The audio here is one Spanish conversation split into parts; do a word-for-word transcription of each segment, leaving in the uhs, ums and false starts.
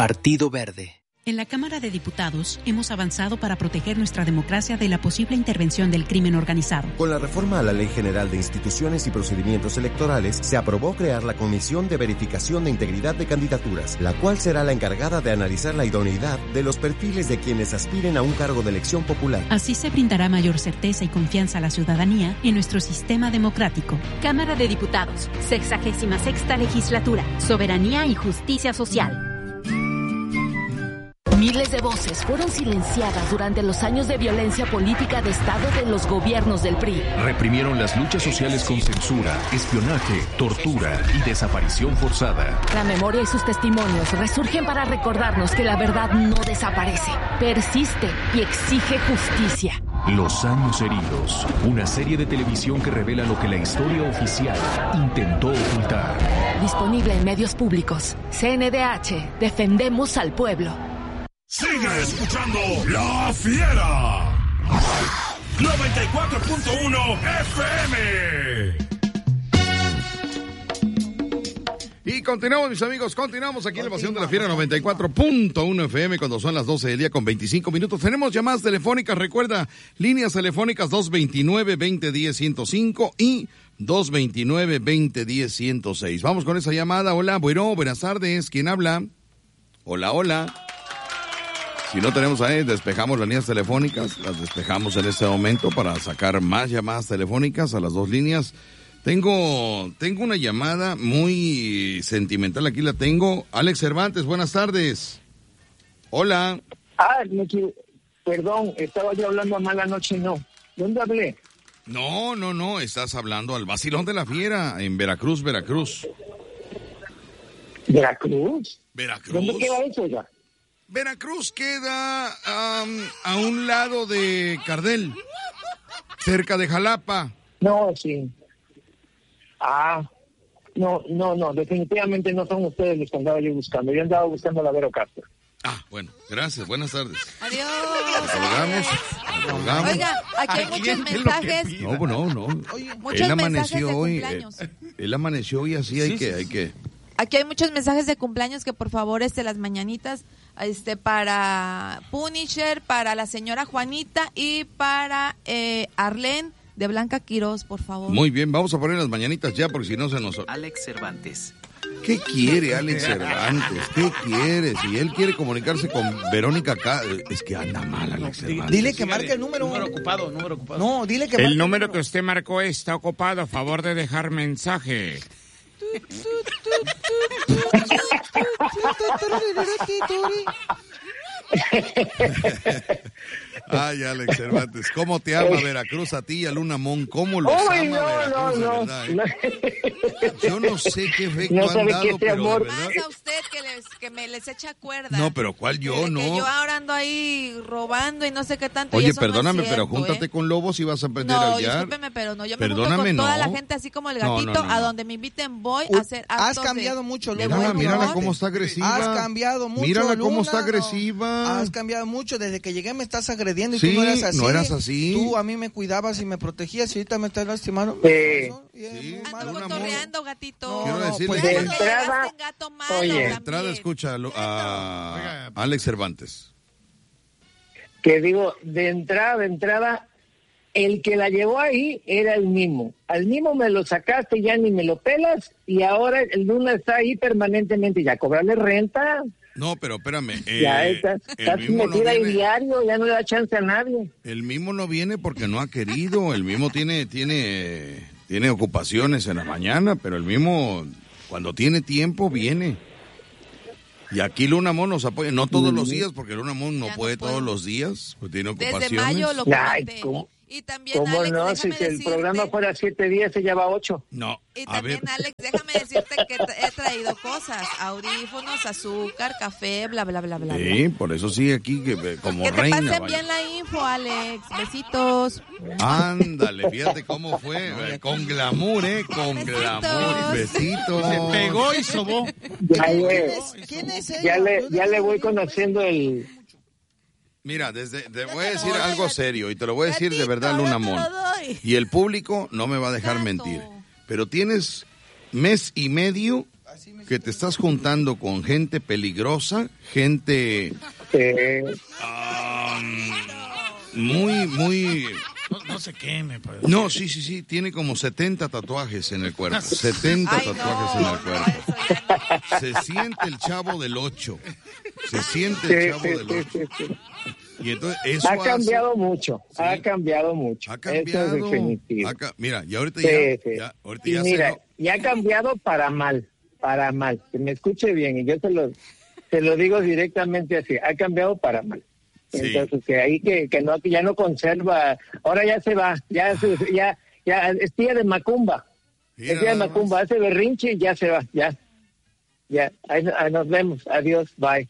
Partido Verde. En la Cámara de Diputados hemos avanzado para proteger nuestra democracia de la posible intervención del crimen organizado. Con la reforma a la Ley General de Instituciones y Procedimientos Electorales, se aprobó crear la Comisión de Verificación de Integridad de Candidaturas, la cual será la encargada de analizar la idoneidad de los perfiles de quienes aspiren a un cargo de elección popular. Así se brindará mayor certeza y confianza a la ciudadanía en nuestro sistema democrático. Cámara de Diputados, sexagésima sexta legislatura, soberanía y justicia social. Miles de voces fueron silenciadas durante los años de violencia política de Estado de los gobiernos del P R I. Reprimieron las luchas sociales con censura, espionaje, tortura y desaparición forzada. La memoria y sus testimonios resurgen para recordarnos que la verdad no desaparece, persiste y exige justicia. Los años heridos, una serie de televisión que revela lo que la historia oficial intentó ocultar. Disponible en medios públicos. C N D H, defendemos al pueblo. Sigue escuchando La Fiera. noventa y cuatro punto uno F M. Y continuamos, mis amigos, continuamos aquí en la Pasión de la Fiera noventa y cuatro punto uno F M cuando son las doce del día con veinticinco minutos. Tenemos llamadas telefónicas, recuerda, líneas telefónicas dos veintinueve, veinte diez, ciento cinco y dos veintinueve, veinte diez, ciento seis. Vamos con esa llamada. Hola, bueno, buenas tardes. ¿Quién habla? Hola, hola. Si no tenemos ahí, despejamos las líneas telefónicas, las despejamos en este momento para sacar más llamadas telefónicas a las dos líneas. Tengo, tengo una llamada muy sentimental, aquí la tengo. Alex Cervantes, buenas tardes. Hola. Ah, me equivo- perdón, estaba yo hablando a mala noche, no. ¿Dónde hablé? No, no, no, estás hablando al Vacilón de la Fiera, en Veracruz, Veracruz. ¿Veracruz? Veracruz. ¿Dónde queda eso ya? Veracruz queda um, a un lado de Cardel, cerca de Jalapa. No, sí. Ah, no, no, no, definitivamente no son ustedes los que andaba yo buscando. Yo andaba buscando a la Vero Castro. Ah, bueno, gracias, buenas tardes. Adiós. Colgamos, colgamos. Oiga, aquí hay muchos mensajes. No, no, no. Muchos Él mensajes amaneció de hoy. cumpleaños. eh, él amaneció hoy así, hay Sí, que, sí, hay sí. que. Aquí hay muchos mensajes de cumpleaños que por favor este las mañanitas este para Punisher, para la señora Juanita y para eh, Arlene de Blanca Quirós, por favor. Muy bien, vamos a poner las mañanitas ya porque si no se nos. Alex Cervantes. ¿Qué quiere Alex Cervantes? ¿Qué quiere? Si él quiere comunicarse con Verónica acá, es que anda mal Alex Cervantes. Dile que marque el número. Número ocupado, número ocupado. No, dile que marque El número que usted marcó está ocupado. A favor de dejar mensaje. Ay, Alex Cervantes, ¿cómo te ama Veracruz a ti y a Luna Mon? ¿Cómo los Uy, ama no, Veracruz, no, de no. verdad, eh? Yo no sé qué efecto No han sabe dado, qué es pero de amor. verdad. Más a usted que, les, que me les echa cuerda. No, pero ¿cuál yo? Que No. yo ahora ando ahí robando y no sé qué tanto. y Oye, eso no es perdóname, pero cierto, júntate ¿eh? con lobos y vas a aprender No, a aullar. discúlpeme, pero no. Yo me junto Perdóname, con toda no. la gente así como el No, gatito, no, no, a no. donde me inviten voy a hacer actos Has cambiado de, mucho, de Luna. Mírala, buen mírala humor. cómo está agresiva. Has cambiado mucho, Mírala cómo Luna. está agresiva. Has cambiado mucho. Desde que llegué me estás agrediendo y Sí, tú no eras así. no eras así. Tú a mí me cuidabas y me protegías y ahorita me estás lastimando. Sí. Ando cotorreando, gatito. Quiero decirle pues que- de Ya no me entrada, llevaste en gato malo oye. De también. entrada escucha a, a Alex Cervantes. Que digo, de entrada, de entrada, el que la llevó ahí era el Mimo. Al Mimo me lo sacaste, ya ni me lo pelas, y ahora el Luna está ahí permanentemente, ya cobrarle renta. No, pero espérame. ya eh, está, el está mismo no metida ahí viene- diario, ya no le da chance a nadie. El mismo no viene porque no ha querido. El mismo tiene, tiene, tiene ocupaciones en la mañana, pero el mismo cuando tiene tiempo viene. Y aquí Luna Mon nos apoya, no todos los días, porque Luna Mon no Ya no puede puedo. todos los días, pues tiene Desde ocupaciones. mayo lo Ay, comenté. ¿cómo? Y también, ¿Cómo Alex, no? Si déjame el decirte, programa fuera siete días, se lleva ocho. No, y a ver, también, Alex, déjame decirte que tra- he traído cosas, audífonos, azúcar, café, bla, bla, bla, bla. sí, por eso sí aquí que eh, como Que te reina. pasen vaya. bien la info, Alex. Besitos. Ándale, fíjate cómo fue, eh, con glamour, eh, con glamour, besitos. Se pegó y sobó. Ya, le, ¿Quién es ella? ya, le, Yo ya no le sé voy quién es. conociendo el... Mira, desde, te voy a decir algo serio y te lo voy a decir de verdad, Gatito, Luna yo te Mon. lo doy. Y el público no me va a dejar Gato. mentir. Pero tienes mes y medio que te estás juntando con gente peligrosa, gente um, muy, muy... No, no se queme. Pues. No, sí, sí, sí, tiene como setenta tatuajes en el cuerpo. setenta Ay, tatuajes no, en el cuerpo. no, Se siente el chavo del ocho. Se siente Sí, el chavo sí, del sí, ocho. sí, sí. Y entonces eso Ha hace- cambiado mucho, Sí. ha cambiado mucho. Ha cambiado. Eso es definitivo. ha ca- mira, y ahorita Sí, ya, sí. ya, ahorita Y ya mira, se lo- y ha cambiado para mal, para mal. Que me escuche bien, y yo te lo, te lo digo directamente así, ha cambiado para mal. Sí. Entonces, que ahí que, que no, que ya no conserva, ahora ya se va, ya, se- ya, ya es tía de Macumba. Mira Es tía de nada Macumba, hace berrinche y ya se va, ya. Ya, ahí, ahí nos vemos, adiós, bye.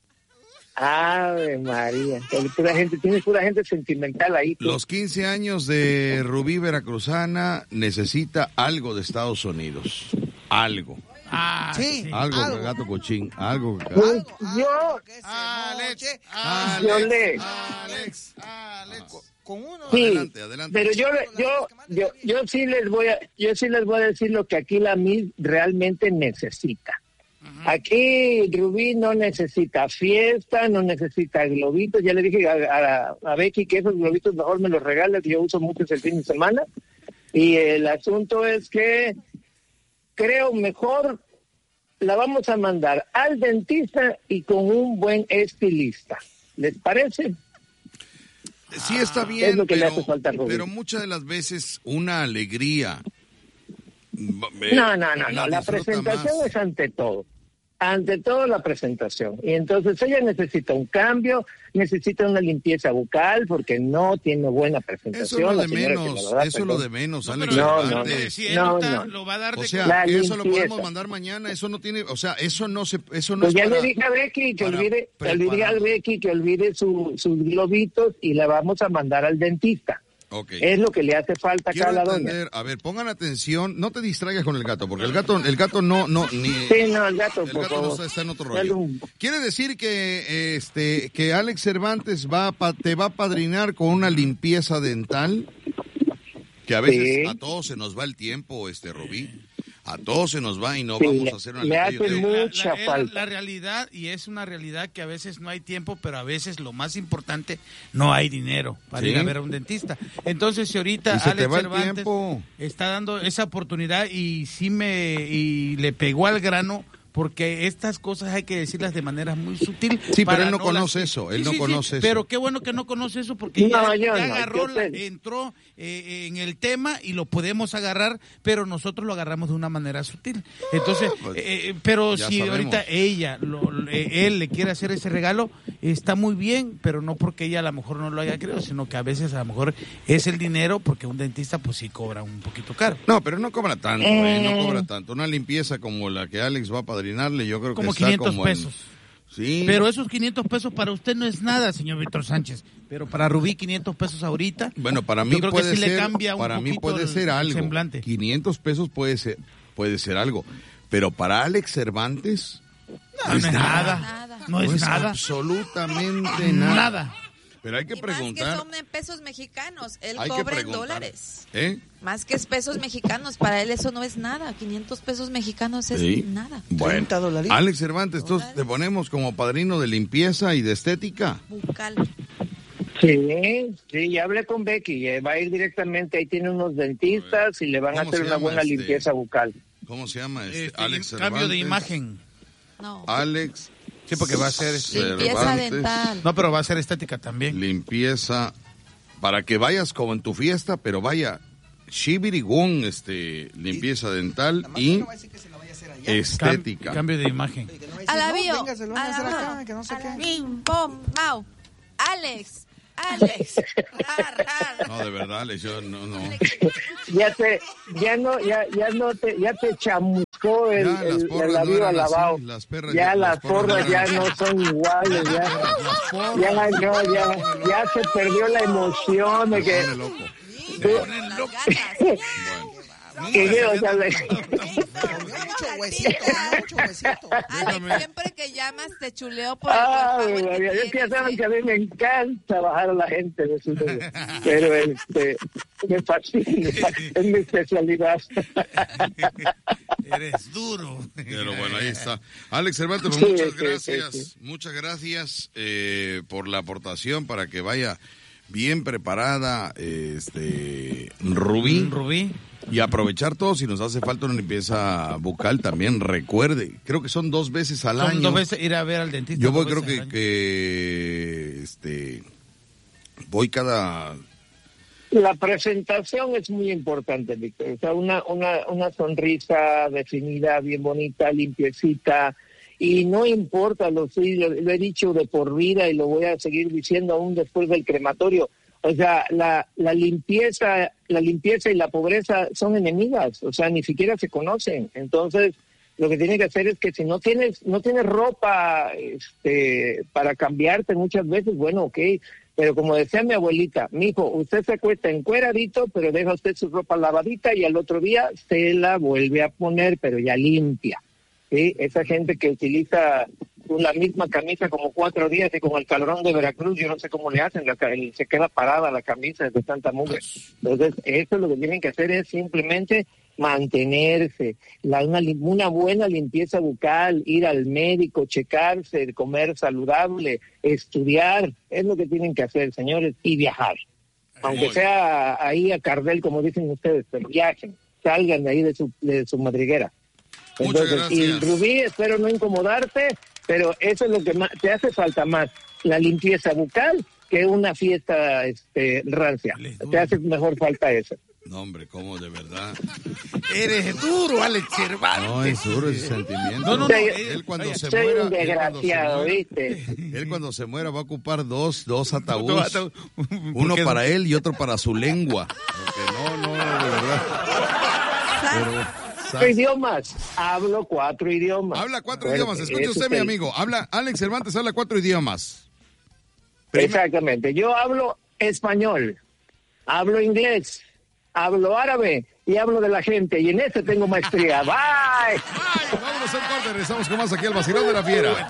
Ave María, pura gente, tienes pura gente sentimental ahí. tú. Los quince años de Rubí Veracruzana necesita algo de Estados Unidos. Algo. Ah, Sí. Algo, Algo. gato cochín. Algo. que- Pues yo, Alex, Alex, yo le, Alex, Alex, con uno. sí, Adelante, adelante. pero yo, le- yo, yo, yo sí les voy a, yo sí les voy a decir lo que aquí la M I S realmente necesita. Aquí Rubí no necesita fiesta, no necesita globitos. Ya le dije a, a, a Becky que esos globitos mejor me los regala, que yo uso muchos el fin de semana. Y el asunto es que creo mejor la vamos a mandar al dentista y con un buen estilista. ¿Les parece? Sí está bien, Es lo que le pero, hace falta a Rubí. pero muchas de las veces una alegría. eh, No, no, no, no. La disfruta presentación más. es ante todo. Ante todo la presentación. Y entonces ella necesita un cambio, necesita una limpieza bucal porque no tiene buena presentación. Eso es lo la de señora que menos, me lo da, eso es lo perdón. de menos, No, Alex pero- No, Cervantes. no, si él no, está, no. lo va a dar O de sea, La eso lo limpieza. podemos mandar mañana, eso no tiene, o sea, eso no se, eso no Pues es ya para... le dije a Becky que para olvide, que olvide a preparar. Becky que olvide su- sus globitos y la vamos a mandar al dentista. Ok. Es lo que le hace falta acá Quiero a la doña. entender, a ver, pongan atención, no te distraigas con el gato, porque el gato, el gato no, no, ni... Sí, no, el gato, El por gato no favor. está, está en otro Dale rollo. un- Quiere decir que este que Alex Cervantes va a pa- te va a padrinar con una limpieza dental, que a veces Sí. a todos se nos va el tiempo, este Rubí, a todos se nos va y no Sí, vamos le- a hacer una le limpieza. hace Yo te digo, muy- La- Mucha la, es la- falta. la realidad, y es una realidad que a veces no hay tiempo, pero a veces lo más importante, no hay dinero para Sí. ir a ver a un dentista. Entonces, si ahorita Y se te Alex va el Cervantes tiempo. está dando esa oportunidad y sí me y le pegó al grano, porque estas cosas hay que decirlas de manera muy sutil. Sí, pero para él no las- conoce eso, él no conoce eso. Pero qué bueno que no conoce eso, porque No, ya, yo ya no, agarró, yo la- sé. entró eh, en el tema y lo podemos agarrar, pero nosotros lo agarramos de una manera sutil. Entonces, pues, eh, eh, pero ya si sabemos. ahorita ella, lo- eh, él le quiere hacer ese regalo, está muy bien, pero no porque ella a lo mejor no lo haya creído, sino que a veces a lo mejor es el dinero, porque un dentista pues sí cobra un poquito caro. No, pero no cobra tanto, eh, no cobra tanto. Una limpieza como la que Alex va a padrinarle, yo creo que Como está quinientos como en- pesos. Sí. Pero esos quinientos pesos para usted no es nada, señor Víctor Sánchez. Pero para Rubí, quinientos pesos ahorita. Bueno, para yo mí creo que puede sí ser, le cambia un para mí poquito puede el- ser el algo. semblante. quinientos pesos puede ser, puede ser algo. Pero para Alex Cervantes No, no es nada. Nada. No es nada. absolutamente nada. Nada. Pero hay que Y más que preguntar, son en pesos mexicanos, él hay que cobra en preguntar. dólares. ¿eh? Más que es pesos mexicanos, para él eso no es nada. quinientos pesos mexicanos es Sí. nada. Bueno, treinta dolaritos. Alex Cervantes, entonces te ponemos como padrino de limpieza y de estética. Bucal. Sí, sí, ya hablé con Becky, eh, va a ir directamente, ahí tiene unos dentistas y le van a ¿Cómo hacer se una llama buena este? limpieza bucal. ¿Cómo se llama este? Este, Alex cambio Cervantes. de imagen. No. Alex. Sí, porque va a ser este, Limpieza Cervantes. dental. no, pero va a ser estética también. Limpieza para que vayas como en tu fiesta, pero vaya shibirigún, este limpieza dental Nada más que y no va a decir que se la vaya a hacer allá. estética. Cam- cambio de imagen. Que no va a decir, A la no, bio. venga, se lo van a hacer acá, que no sé a la qué. bim, bom, mau. Alex. Alex. Ra, ra. No, de verdad, Alex, yo no, no. Ya te, ya no, ya, ya no te, ya te chamuscó el, Ya, las el, porras el no labio eran alabao. así, las perras ya, ya- las las porras porras no ya eran no son iguales, ya, ya, no, ya, ya se perdió la emoción de que, Me pone loco. Sí, con las ganas. Bueno. Que yo, o sea, le- Mucho huesito, mucho huesito. Alex, siempre que llamas te chuleo por el Ay, por favor, María, que es que ya tienes, saben ¿eh? que a mí me encanta bajar a la gente de su pero este, me fascina, es mi especialidad. Eres duro. Pero bueno, ahí está. Alex Cervantes, pues, Sí, muchas sí, gracias. sí, sí. Muchas gracias eh, por la aportación para que vaya bien preparada este Rubí. Rubí. Y aprovechar todo, si nos hace falta una limpieza bucal también, recuerde, creo que son dos veces al Son año. dos veces ir a ver al dentista. Yo voy, dos creo veces que, al año. que este, voy cada... La presentación es muy importante, Víctor. O sea, una, una, una sonrisa definida, bien bonita, limpiecita. Y no importa, lo, sí, lo, lo he dicho de por vida y lo voy a seguir diciendo aún después del crematorio. O sea, la, la limpieza, la limpieza y la pobreza son enemigas. O sea, ni siquiera se conocen. Entonces, lo que tiene que hacer es que si no tienes, no tienes ropa, este, para cambiarte muchas veces, bueno, ok. Pero como decía mi abuelita, mijo, usted se acuesta encueradito, pero deja usted su ropa lavadita y al otro día se la vuelve a poner, pero ya limpia. ¿Sí? Esa gente que utiliza la misma camisa como cuatro días y con el calorón de Veracruz, yo no sé cómo le hacen, la, se queda parada la camisa de tanta mugre. Entonces, eso lo que tienen que hacer es simplemente mantenerse, la, una, una buena limpieza bucal, ir al médico, checarse, comer saludable, estudiar, es lo que tienen que hacer, señores, y viajar. Aunque sea ahí a Cardel, como dicen ustedes, pero viajen, salgan de ahí de su, de su madriguera. Entonces, y Rubí, espero no incomodarte, pero eso es lo que más, te hace falta más, la limpieza bucal que una fiesta este, rancia. Te hace mejor falta eso. No, hombre, ¿cómo de verdad? Eres duro, Alex Cervantes. No, es duro ese sentimiento. No, no, no. Él cuando Oye, se soy muera... un desgraciado, él cuando se ¿viste? muera, él cuando se muera va a ocupar dos, dos ataúdes. Uno Porque- para él y otro para su lengua. Porque no, no, de verdad. Pero... Cuatro idiomas, hablo cuatro idiomas. Habla cuatro Bueno, idiomas. Escuche eso usted, es mi el- amigo. Habla, Alex Cervantes habla cuatro idiomas. Exactamente. Yo hablo español, hablo inglés, hablo árabe y hablo de la gente. Y en este tengo maestría. Bye. Ay, vámonos al corte. Regresamos con más aquí al vacilón de la fiera.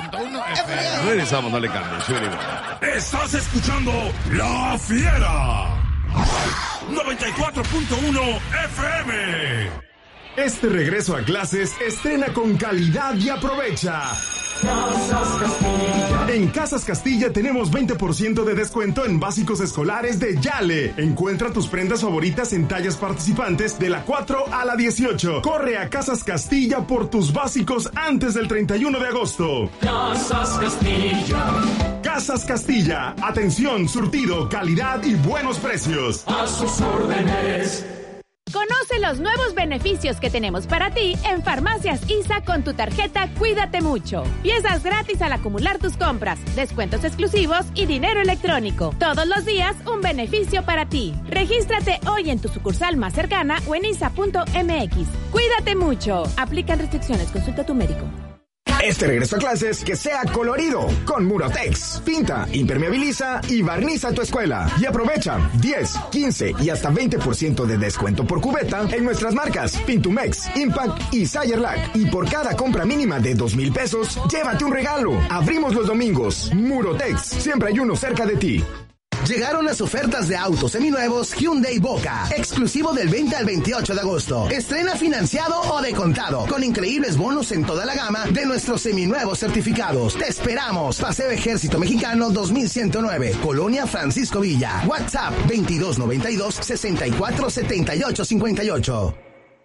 Regresamos, no le cambies. Estás escuchando La Fiera. noventa y cuatro punto uno F M. Este regreso a clases estrena con calidad y aprovecha. Casas Castilla. En Casas Castilla tenemos veinte por ciento de descuento en básicos escolares de Yale. Encuentra tus prendas favoritas en tallas participantes de la cuatro a la dieciocho. Corre a Casas Castilla por tus básicos antes del treinta y uno de agosto. Casas Castilla. Casas Castilla. Atención, surtido, calidad y buenos precios. A sus órdenes. Conoce los nuevos beneficios que tenemos para ti en Farmacias I S A con tu tarjeta Cuídate Mucho. Piezas gratis al acumular tus compras, descuentos exclusivos y dinero electrónico. Todos los días un beneficio para ti. Regístrate hoy en tu sucursal más cercana o en isa punto m x. Cuídate mucho. Aplican restricciones. Consulta a tu médico. Este regreso a clases que sea colorido con Murotex. Pinta, impermeabiliza y barniza tu escuela. Y aprovecha diez, quince y hasta veinte por ciento de descuento por cubeta en nuestras marcas Pintumex, Impact y Sayerlac. Y por cada compra mínima de dos mil pesos, llévate un regalo. Abrimos los domingos. Murotex, siempre hay uno cerca de ti. Llegaron las ofertas de autos seminuevos Hyundai Boca, exclusivo del veinte al veintiocho de agosto. Estrena financiado o de contado, con increíbles bonos en toda la gama de nuestros seminuevos certificados. Te esperamos. Paseo Ejército Mexicano dos mil ciento nueve, Colonia Francisco Villa. WhatsApp veintidós noventa y dos, sesenta y cuatro, setenta y ocho cincuenta y ocho.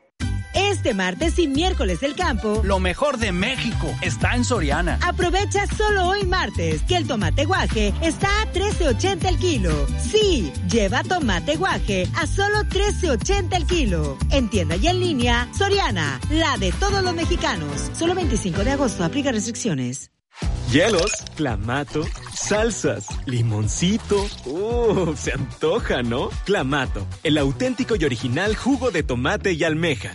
Este martes y miércoles del campo, lo mejor de México está en Soriana. Aprovecha solo hoy martes que el tomate guaje está a trece ochenta el kilo. Sí, lleva tomate guaje a solo trece ochenta el kilo. En tienda y en línea, Soriana, la de todos los mexicanos. Solo veinticinco de agosto, aplica restricciones. Hielos, clamato, salsas, limoncito. ¡Uh! Se antoja, ¿no? Clamato, el auténtico y original jugo de tomate y almeja.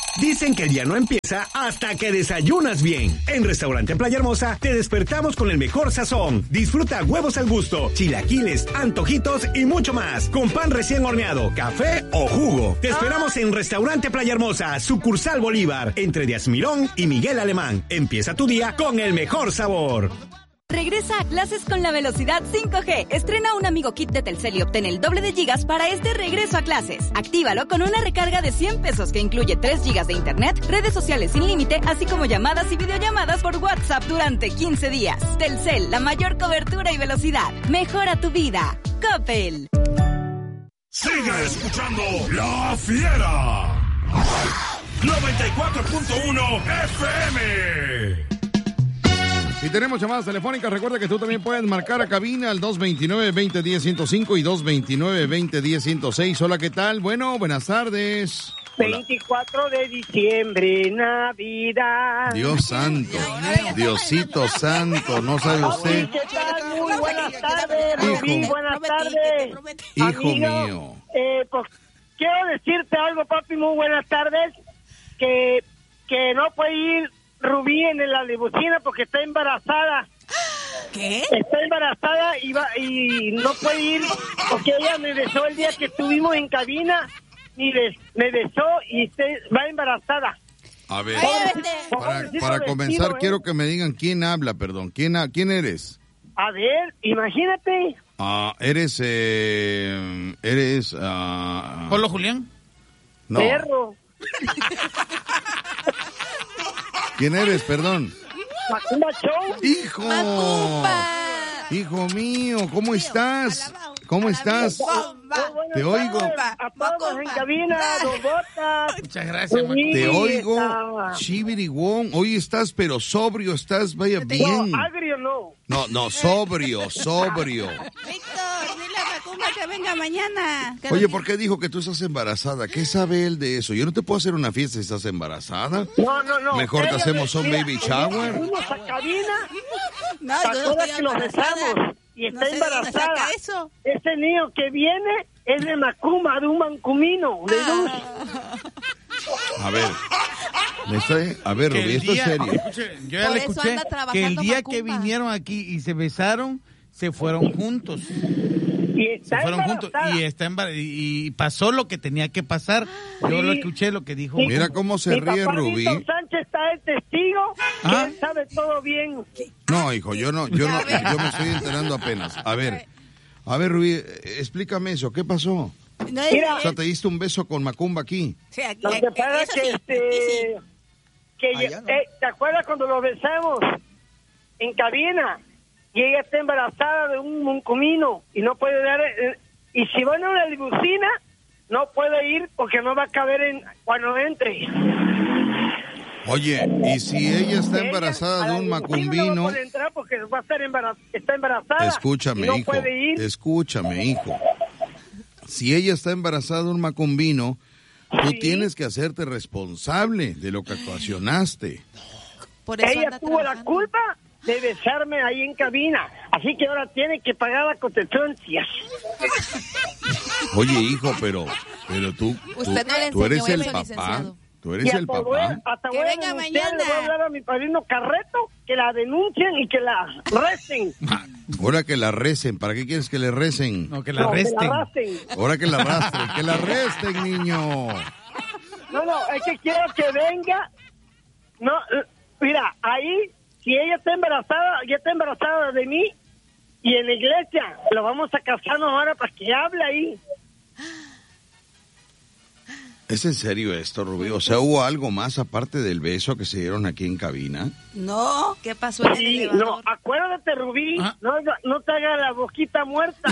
Dicen que el día no empieza hasta que desayunas bien. En Restaurante Playa Hermosa te despertamos con el mejor sazón. Disfruta huevos al gusto, chilaquiles, antojitos y mucho más. Con pan recién horneado, café o jugo. Te esperamos en Restaurante Playa Hermosa, sucursal Bolívar, entre Díaz Mirón y Miguel Alemán. Empieza tu día con el mejor sabor. Regresa a clases con la velocidad cinco G. Estrena un amigo kit de Telcel y obtén el doble de gigas para este regreso a clases. Actívalo con una recarga de cien pesos que incluye tres gigas de internet, redes sociales sin límite, así como llamadas y videollamadas por WhatsApp durante quince días. Telcel, la mayor cobertura y velocidad. Mejora tu vida. Coppel. Sigue escuchando La Fiera. noventa y cuatro punto uno F M. Y tenemos llamadas telefónicas. Recuerda que tú también puedes marcar a cabina al dos veintinueve, veinte diez, ciento cinco y dos veintinueve, veinte diez, ciento seis. Hola, ¿qué tal? Bueno, buenas tardes. Hola. veinticuatro de diciembre, Navidad. Dios santo, Diosito santo, ¿no sabe usted? ¿Qué tal? Muy buenas tardes, Rubí, buenas tardes. Hijo Amigo, mío. Eh, pues quiero decirte algo, papi, muy buenas tardes, que, que no puede ir Rubí en la limusina porque está embarazada. ¿Qué? Está embarazada y, va, y no puede ir porque ella me besó el día que estuvimos en cabina y les, me besó y se, va embarazada. A ver, para, para comenzar, quiero ¿eh? que me digan quién habla, perdón. ¿Quién, quién eres? A ver, imagínate. Ah, eres, eh, eres... Uh, ¿Polo Julián? No. Perro. ¿Quién eres, perdón? Macumba Show. ¡Hijo! Macumba. Hijo mío, ¿cómo estás? ¿Cómo estás? Te oigo. A todos en cabina, dos botas. Muchas gracias, Macumba. Te oigo, Chibiriguón. Hoy estás, pero sobrio, estás, vaya bien. No, agrio no. No, no, sobrio, sobrio. Víctor, dile a Macumba que venga mañana. Que Oye, nos- ¿por qué dijo que tú estás embarazada? ¿Qué sabe él de eso? Yo no te puedo hacer una fiesta si estás embarazada. No, no, no. Mejor te Ella hacemos un mira, baby ella shower. Fuimos a cabina. No, ¿Te yo no acuerdas estoy que los embarazada. besamos? Y está No sé de dónde embarazada. saca eso. Ese niño que viene es de Macumba, de un mancumino, de luz. A ver, me estoy- a ver, Que Rubí, el esto es día- serio. escuche, yo ya Por le eso escuché anda que el trabajando día que Macumba. vinieron aquí y se besaron, se fueron juntos. Y Se está fueron juntos embarazada. y está embar- y y pasó lo que tenía que pasar. Yo lo escuché, lo que dijo. Mira cómo se Mi ríe papá Rubí. Víctor Sánchez está el testigo, que Ah. él sabe todo bien. No, hijo, yo no, yo no, yo me estoy enterando apenas. A ver, a ver, Rubí, eh, explícame eso, ¿qué pasó? No, Mira, O sea, te diste un beso con Macumba aquí. sí, aquí- Lo que pasa es eso que, sí, este, aquí sí. que Ah, yo- ya no. eh, ¿te acuerdas cuando lo besamos en cabina? Y ella está embarazada de un muncumino y no puede dar... eh, y si van a una limusina, no puede ir porque no va a caber en cuando entre. Oye, y si ella está embarazada de un No macumbino, puede entrar porque va a estar embaraz- está embarazada. escúchame, y no hijo, puede ir. escúchame, hijo. Si ella está embarazada de un macumbino, tú tienes que hacerte responsable de lo que ocasionaste. Por eso Ella anda tuvo la trabajando. culpa de besarme ahí en cabina. Así que ahora tiene que pagar las consecuencias. Oye, hijo, pero, pero tú, tú, Usted no le tú eres enseñó el eso, papá, licenciado. tú Y eres el hasta voy, papá. hasta Que voy a venga denunciar, le voy a mañana. hablar a mi padrino Carreto que la denuncien y que la recen. Ahora que la recen, ¿para qué quieres que le recen? No, que la No, que arresten. la arresten. Ahora que la arrastren, que la arresten, niño. No, no, es que quiero que venga. No, eh, mira, ahí, si ella está embarazada, ya está embarazada de mí, y en la iglesia, lo vamos a casarnos ahora para que hable ahí. ¿Es en serio esto, Rubí? O sea, ¿hubo algo más aparte del beso que se dieron aquí en cabina? No. ¿Qué pasó en el Sí, elevador? no, acuérdate, Rubí, Ah. no, no te hagas la boquita muerta.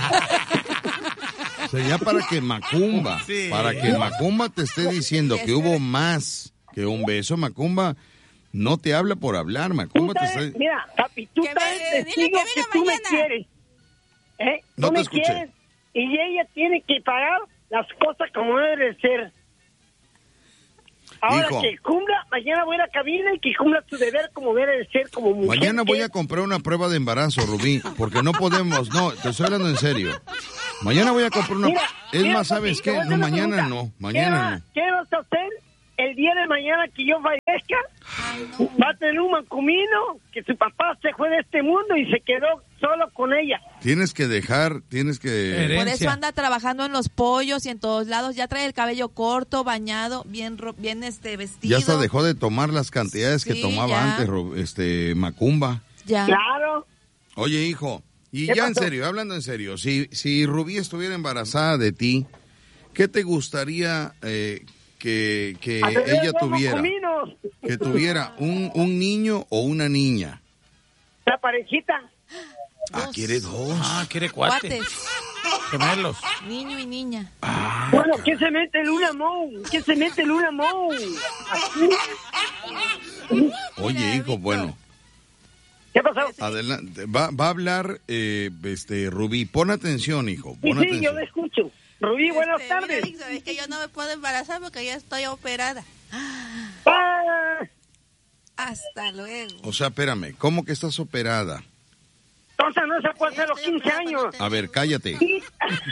Sería para que Macumba, Sí. para que Macumba te esté diciendo que hubo más que un beso. Macumba no te habla por hablar, Tú Macumba te sabes, está... mira, papi, tú Que sabes me- dile testigo que que, venga tú me mañana. quieres. ¿Eh? No Tú te me escuché. quieres y ella tiene que pagar las cosas como debe de ser. Ahora Hijo. que cumpla, mañana voy a la cabina y que cumpla tu deber como debe de ser como mujer. Mañana voy que- a comprar una prueba de embarazo, Rubí, porque no podemos, no, te estoy hablando en serio. Mañana voy a comprar una... Mira, es mira, más, ¿sabes papi, te qué? voy a hacer No, una mañana pregunta. no, ¿Qué, mañana va- no. ¿Qué vas a hacer el día de mañana que yo fallezca, no. va a tener un mancumino que su papá se fue de este mundo y se quedó solo con ella. Tienes que dejar, tienes que... Por eso anda trabajando en los pollos y en todos lados. Ya trae el cabello corto, bañado, bien, bien este vestido. Ya hasta dejó de tomar las cantidades sí, que tomaba ya. antes, este Macumba. Ya. Claro. Oye, hijo, y ya pasó? En serio, hablando en serio, si, si Rubí estuviera embarazada de ti, ¿qué te gustaría eh, que, que ella tuviera? Que tuviera un, un niño o una niña. La parejita. Ah, quiere dos. Ah, quiere cuates. Gemelos. Niño y niña. Ah, bueno, ¿quién se mete Luna Mou? ¿Quién se mete Luna Mou? Oye, hijo, bueno. ¿Qué pasó? Adelante. Va, va a hablar eh, este Rubí. Pon atención, hijo. Pon sí, atención. Sí, yo le escucho. Rubí, buenas este, tardes. Mira, es que yo no me puedo embarazar porque ya estoy operada. Ah. Hasta luego. O sea, espérame, ¿cómo que estás operada? Entonces no se puede hacer los quince años. A ver, cállate. Sí.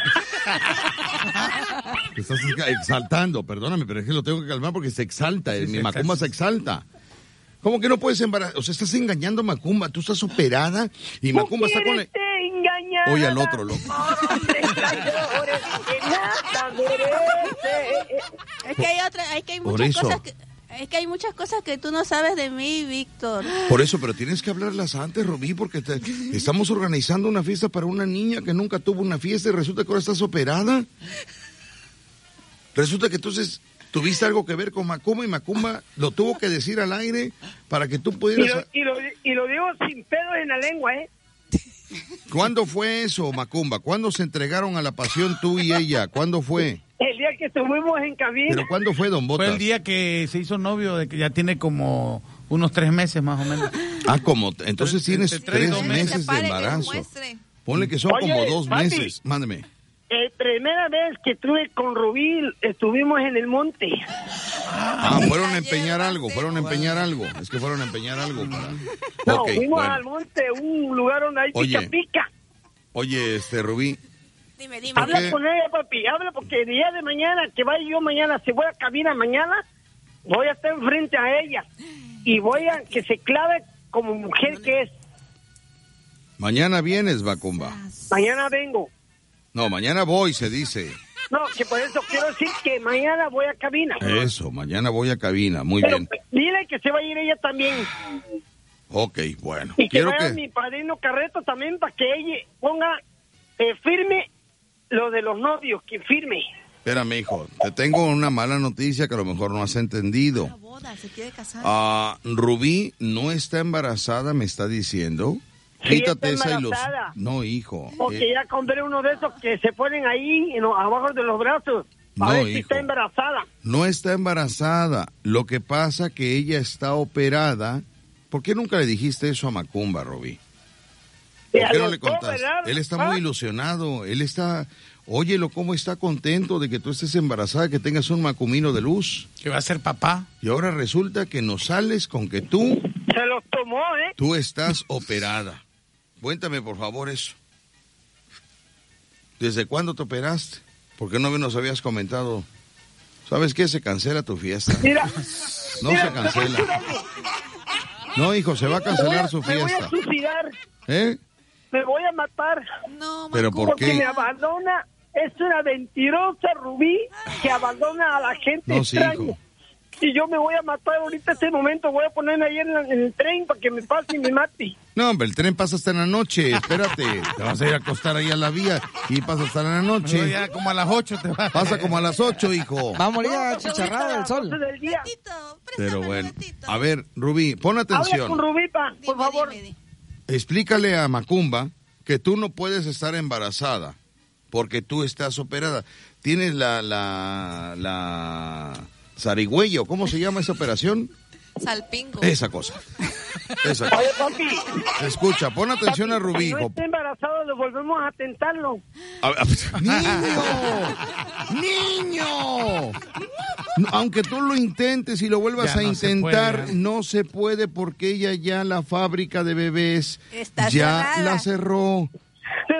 Te estás exaltando, perdóname, pero es que lo tengo que calmar porque se exalta. Sí, mi Macumba se exalta. ¿Cómo que no puedes embarazar? O sea, estás engañando a Macumba. Tú estás operada y Macumba está con... Le... engañada. Oye al otro, loco. Es que hay otra, es que hay muchas cosas que... Es que hay muchas cosas que tú no sabes de mí, Víctor. Por eso, pero tienes que hablarlas antes, Rubí, porque te, estamos organizando una fiesta para una niña que nunca tuvo una fiesta y resulta que ahora estás operada. Resulta que entonces tuviste algo que ver con Macumba y Macumba lo tuvo que decir al aire para que tú pudieras... Y lo, y lo, y lo digo sin pedos en la lengua, ¿eh? ¿Cuándo fue eso, Macumba? ¿Cuándo se entregaron a la pasión tú y ella? ¿Cuándo fue? El día que estuvimos en cabina. ¿Pero cuándo fue, don Botas? Fue el día que se hizo novio, de que ya tiene como unos tres meses más o menos. Ah, como, entonces Tres- tienes entre tres tres, dos meses meses. de embarazo. Ponle que son Oye, como dos papi. meses. Mándeme. La primera vez que estuve con Rubí, estuvimos en el monte. Ah, fueron a empeñar algo, fueron a empeñar algo. Es que fueron a empeñar algo para... No, Ok, fuimos bueno. al monte, un lugar donde hay Oye. pica pica. Oye, este, Rubí, Dime, dime. Habla qué? con ella, papi, habla porque el día de mañana, que vaya yo mañana, si voy a cabina mañana, voy a estar enfrente a ella y voy a que se clave como mujer que es. mañana vienes, Macumba. Mañana vengo. No, mañana voy, se dice. No, que por eso quiero decir que mañana voy a cabina. Eso, mañana voy a cabina, muy Pero bien. dile que se va a ir ella también. Ok, bueno. Y que Quiero vaya que... mi padrino Carreto también para que ella ponga eh, firme lo de los novios, que firme. Espérame, hijo, te tengo una mala noticia que a lo mejor no has entendido. Boda, se quiere casar. Ah, Rubí no está embarazada, me está diciendo. Sí, Quítate está esa ilusión. embarazada. No, hijo. Porque eh, ya compré uno de esos que se ponen ahí en los- abajo de los brazos. A No, ver si hijo. está embarazada. no está embarazada. Lo que pasa que ella está operada. ¿Por qué nunca le dijiste eso a Macumba, Rubí? ¿Por Ya qué no lo le puedo contaste? operar, Él está ¿ah? muy ilusionado. Él está... Óyelo, cómo está contento de que tú estés embarazada, que tengas un macumino de luz. Que va a ser papá. Y ahora resulta que nos sales con que tú, Se los tomó, ¿eh? tú estás operada. Cuéntame, por favor, eso. ¿Desde cuándo te operaste? ¿Por qué no nos habías comentado? ¿Sabes qué? Se cancela tu fiesta. Mira. No mira, se cancela. No, hijo, se va a cancelar su Me voy a fiesta. suicidar. ¿Eh? Me voy a matar. No, ¿Pero por Porque qué? me abandona. Es una mentirosa, Rubí, que abandona a la gente No, sí, extraña. hijo. Y yo me voy a matar ahorita, este momento. Voy a ponerme ahí en, la- en el tren para que me pase y me mate. No, hombre, el tren pasa hasta en la noche. Espérate, te vas a ir a acostar ahí a la vía y pasa hasta en la Pero noche. ya como a las ocho te va. Pasa como a las ocho, hijo. Va a morir No, achicharrado ahorita a del las sol. doce del día. Pero bueno. A ver, Rubí, pon Habla con atención. Rubí, pa, por favor. Explícale a Macumba que tú no puedes estar embarazada porque tú estás operada. Tienes la, la, la zarigüeya, ¿o cómo se llama esa operación? Salpingo. Esa cosa. Esa cosa. Oye, papi. Escucha, pon atención Papi, a Rubí, si no hijo. está embarazado, le volvemos a tentarlo. A- a- ¡Niño! ¡Niño! No, aunque tú lo intentes y lo vuelvas Ya a no se intentar, puede, ya. no se puede porque ella ya la fábrica de bebés Está ya cerrada. la cerró. Pero tú,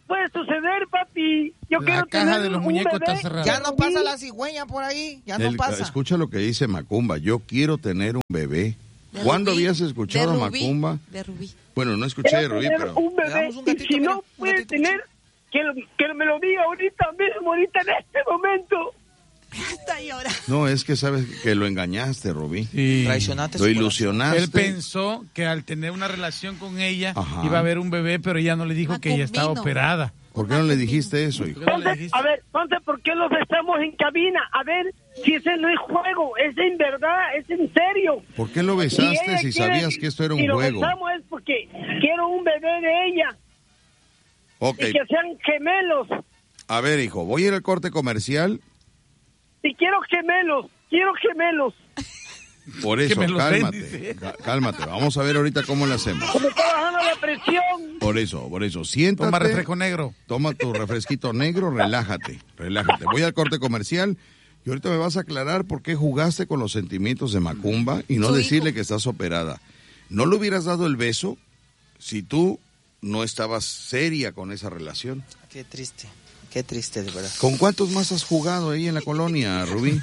puede suceder, papi. Yo La quiero caja tener de los un muñecos bebé. está cerrada. Ya no pasa la cigüeña por ahí, ya no El- pasa. Escucha lo que dice Macumba. Yo quiero tener un bebé. ¿Cuándo Rubí, habías escuchado de a Rubí, Macumba? De Rubí. Bueno, no escuché de Quiero Rubí, tener pero... un bebé. Le damos un Y gatito, si mira, no un puede gatito tener, que, lo- que me lo diga ahorita mismo, ahorita en este momento. Está llorando. No, es que sabes que lo engañaste, Rubí. Sí. Traicionaste Lo su ilusionaste. Él pensó que al tener una relación con ella Ajá. iba a haber un bebé, pero ella no le dijo que ella estaba Macumino. operada. ¿Por qué no le dijiste eso, hijo? ¿Por qué no le Entonces, dijiste? a ver, entonces, ¿por qué los estamos en cabina? A ver, si ese no es juego, es en verdad, es en serio. ¿Por qué lo Si besaste ella si quiere- sabías que esto era si un lo juego? besamos es porque quiero un bebé de ella Ok, y que sean gemelos. a ver, hijo, voy a ir al corte comercial. Y quiero gemelos, quiero gemelos. Por Que eso, me los den, cálmate, dice. ca- cálmate. Vamos a ver ahorita cómo lo hacemos. Se me está bajando la presión. Por eso, por eso, siéntate. Toma refresco negro. Toma tu refresquito negro, relájate, relájate. Voy al corte comercial y ahorita me vas a aclarar por qué jugaste con los sentimientos de Macumba y no Su decirle hijo. que estás operada. No le hubieras dado el beso si tú no estabas seria con esa relación. Qué triste, qué triste de verdad. ¿Con cuántos más has jugado ahí en la colonia, Rubí?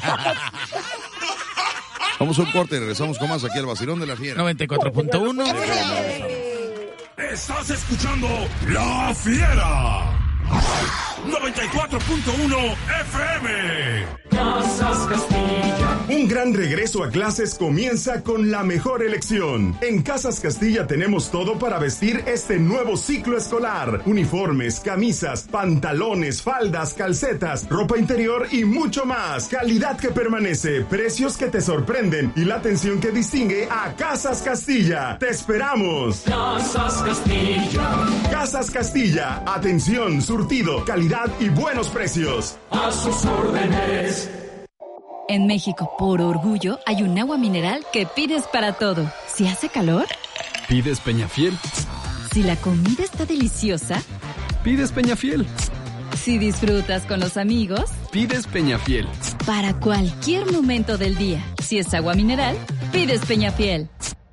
Vamos a un corte y regresamos con más aquí al Vacilón de la Fiera. noventa y cuatro punto uno. Estás escuchando La Fiera. noventa y cuatro punto uno F M. Casas Castilla. Un gran regreso a clases comienza con la mejor elección. En Casas Castilla tenemos todo para vestir este nuevo ciclo escolar. Uniformes, camisas, pantalones, faldas, calcetas, ropa interior y mucho más. Calidad que permanece, precios que te sorprenden y la atención que distingue a Casas Castilla. ¡Te esperamos! Casas Castilla. Casas Castilla. Atención, surtido, calidad y buenos precios. A sus órdenes. En México, por orgullo, hay un agua mineral que pides para todo. Si hace calor, ¿Pides Peñafiel? si la comida está deliciosa, ¿Pides Peñafiel? si disfrutas con los amigos, ¿Pides Peñafiel? para cualquier momento del día. Si es agua mineral, pides Peñafiel.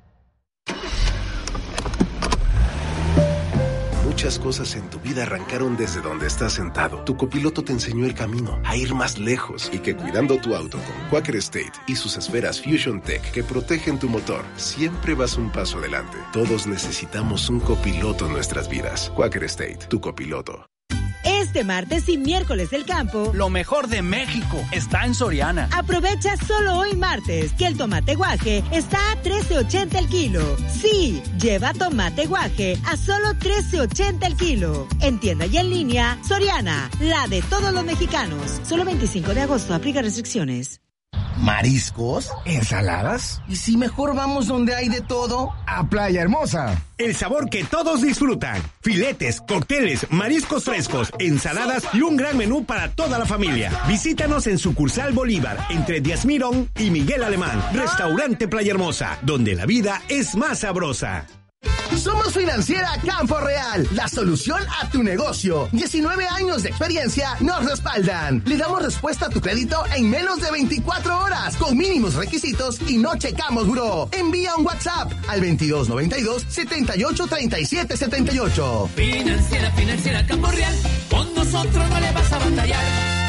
Muchas cosas en tu vida arrancaron desde donde estás sentado. Tu copiloto te enseñó el camino a ir más lejos y que cuidando tu auto con Quaker State y sus esferas Fusion Tech que protegen tu motor, siempre vas un paso adelante. Todos necesitamos un copiloto en nuestras vidas. Quaker State, tu copiloto. Este martes y miércoles del campo, Lo mejor de México está en Soriana. aprovecha solo hoy martes que el tomate guaje está a trece ochenta el kilo. Sí, lleva tomate guaje a solo trece ochenta el kilo. En tienda y en línea, Soriana, la de todos los mexicanos. Solo veinticinco de agosto, aplica restricciones. ¿Mariscos? ¿Ensaladas? ¿Y si mejor vamos donde hay de todo? A Playa Hermosa. El sabor que todos disfrutan. Filetes, cócteles, mariscos frescos, ensaladas y un gran menú para toda la familia. Visítanos en Sucursal Bolívar, entre Díaz Mirón y Miguel Alemán. Restaurante Playa Hermosa, donde la vida es más sabrosa. Somos Financiera Campo Real, la solución a tu negocio. diecinueve años de experiencia nos respaldan. Le damos respuesta a tu crédito en menos de veinticuatro horas, con mínimos requisitos y no checamos buró. Envía un WhatsApp al veintidós noventa y dos, setenta y ocho, treinta y siete setenta y ocho. Financiera, Financiera Campo Real, con nosotros no le vas a batallar.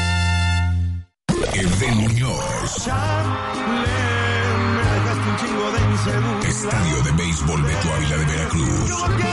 El de Muñoz. Estadio de Béisbol Beto Ávila de Veracruz.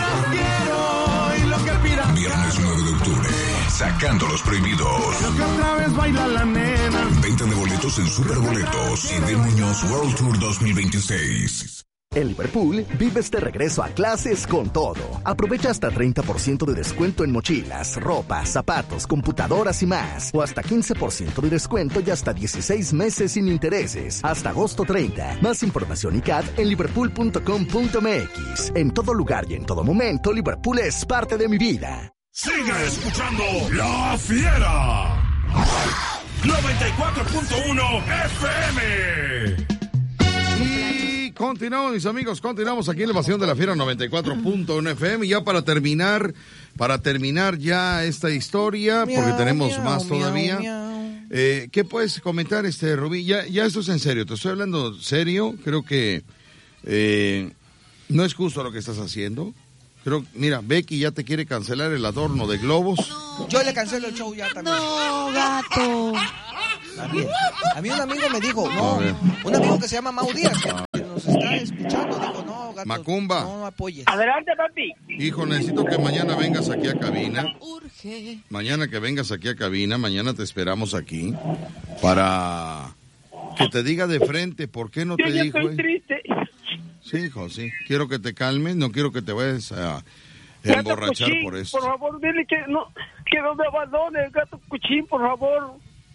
Viernes nueve de octubre. Sacando los prohibidos. Lo que otra vez baila la nena. Venta de boletos en Superboletos y de Muñoz World Tour dos mil veintiséis. En Liverpool, vives de regreso a clases con todo. Aprovecha hasta treinta por ciento de descuento en mochilas, ropa, zapatos, computadoras y más. O hasta quince por ciento de descuento y hasta dieciséis meses sin intereses. Hasta agosto treinta. Más información y C A D en liverpool punto com punto m x. En todo lugar y en todo momento, Liverpool es parte de mi vida. Sigue escuchando La Fiera. noventa y cuatro punto uno F M. Y continuamos, mis amigos, continuamos aquí en la Evasión de la Fiera noventa y cuatro punto uno F M. Y ya para terminar, para terminar ya esta historia, porque Miau, tenemos miau, más miau, todavía. miau. Eh, ¿Qué puedes comentar, este Rubí? Ya, ya esto es en serio, te estoy hablando serio. Creo que eh, no es justo lo que estás haciendo. Creo, mira, Becky ya te quiere cancelar el adorno de globos. No, Yo le cancelo el show ya también. No, gato. También. A mí un amigo me dijo, no, un amigo que se llama Mau Díaz, que nos está escuchando, dijo, no, gato, Macumba. no apoyes. Adelante, papi. Hijo, necesito que mañana vengas aquí a cabina. Urge. Mañana que vengas aquí a cabina, mañana te esperamos aquí para que te diga de frente por qué no Yo te ya dijo. estoy eh? triste. Sí, hijo, sí. Quiero que te calmes, no quiero que te vayas a Gato emborrachar Cuchín, por eso. por favor, dile que no, que no me abandone, Gato Cuchín, por favor.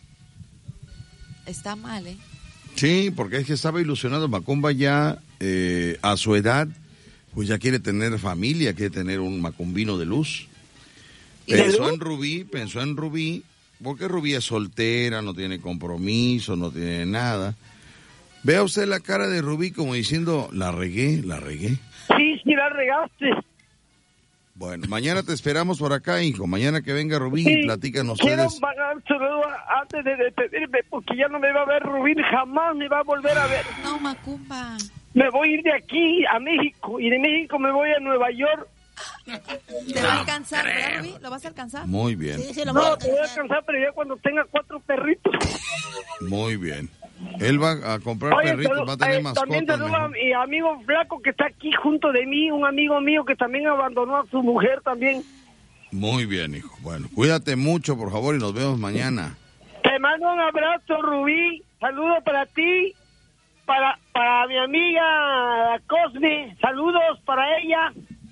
Está mal, ¿eh? Sí, porque es que estaba ilusionado. Macumba ya eh, a su edad, pues ya quiere tener familia, quiere tener un macumbino de luz. Pensó en Rubí, pensó en Rubí, porque Rubí es soltera, no tiene compromiso, no tiene nada. Vea usted la cara de Rubí como diciendo, la regué, la regué. Sí, sí, la regaste. Bueno, mañana te esperamos por acá, hijo. Mañana que venga Rubí Sí, y platican quiero ustedes. pagar saludo antes de despedirme, porque ya no me va a ver Rubín, jamás me va a volver a ver. No, Macumba. Me voy a ir de aquí a México, y de México me voy a Nueva York. ¿Te va a alcanzar, ¿verdad, Rubí? ¿Lo vas a alcanzar? Muy bien, No, te voy a alcanzar, pero ya cuando tenga cuatro perritos. muy bien. Él va a comprar Oye, perritos, salu- va a tener eh, mascotas. también saludo a mejor. mi amigo Flaco que está aquí junto de mí, un amigo mío que también abandonó a su mujer también. Muy bien, hijo. Bueno, cuídate mucho, por favor, y nos vemos mañana. Te mando un abrazo, Rubí. Saludos para ti, para para mi amiga Cosme. Saludos para ella.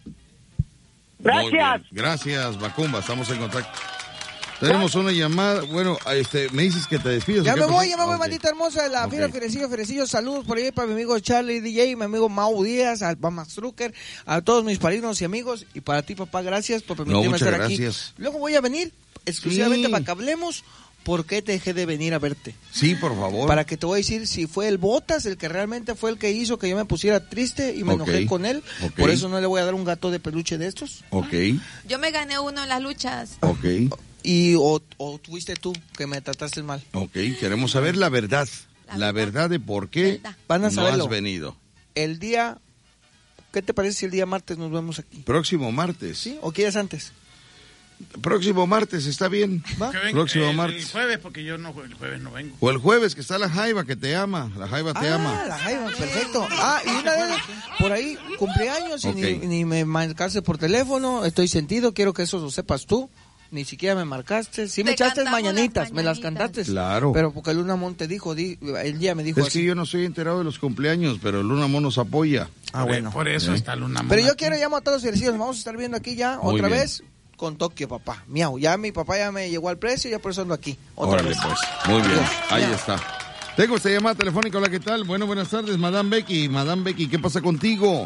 Muy Gracias. bien. Gracias, Macumba. Estamos en contacto. Tenemos una llamada. Bueno, este, me dices que te despides. Ya ¿qué me pasó? voy, ya me voy, Ok. maldita hermosa, la Ok. fiera, Fierecillo, Fierecillo, saludos por ahí para mi amigo Charlie D J, mi amigo Mau Díaz, al Max Trucker, a todos mis padrinos y amigos, y para ti, papá, gracias por permitirme muchas estar gracias. aquí. Luego voy a venir exclusivamente Sí. para que hablemos por qué te dejé de venir a verte. Sí, por favor. Para que te voy a decir si fue el Botas el que realmente fue el que hizo que yo me pusiera triste y me Ok. enojé con él. Ok. Por eso no le voy a dar un gato de peluche de estos. Ok, Yo me gané uno en las luchas. ok, Y o, o fuiste tú que me trataste mal. ok. Queremos saber la verdad. La verdad de por qué Van a no saberlo. has venido. El día, ¿qué te parece si el día martes nos vemos aquí? Próximo martes. ¿Sí? ¿O quieres antes? Próximo martes, está bien. Que venga Próximo el, martes. el jueves, porque yo no, el jueves no vengo. O el jueves, que está la Jaiba que te ama. La Jaiba te Ah, ama. la Jaiba, perfecto. Ah, y una vez por ahí cumpleaños y Ok. ni, ni me marcaste por teléfono, estoy sentido, quiero que eso lo sepas tú. Ni siquiera me marcaste. Sí me Te echaste cantamos mañanitas, las me las mañanitas. cantaste. Claro. Pero porque Luna Mon te dijo, di, el día me dijo Es así. que yo no estoy enterado de los cumpleaños, pero Luna Mon nos apoya. Ah, bueno. Por eso ¿Eh? está Luna Pero Mona yo aquí. quiero llamar a todos los felicidades. Vamos a estar viendo aquí ya Muy otra bien. vez con Tokio, papá. Miau. Ya mi papá ya me llegó al precio, ya por eso ando aquí. Otra Órale, vez. pues. Muy bien. Ya. Ahí Ya. está. Tengo esta llamada telefónica. Hola, ¿qué tal? Bueno, buenas tardes, Madame Becky. Madame Becky, ¿qué pasa contigo?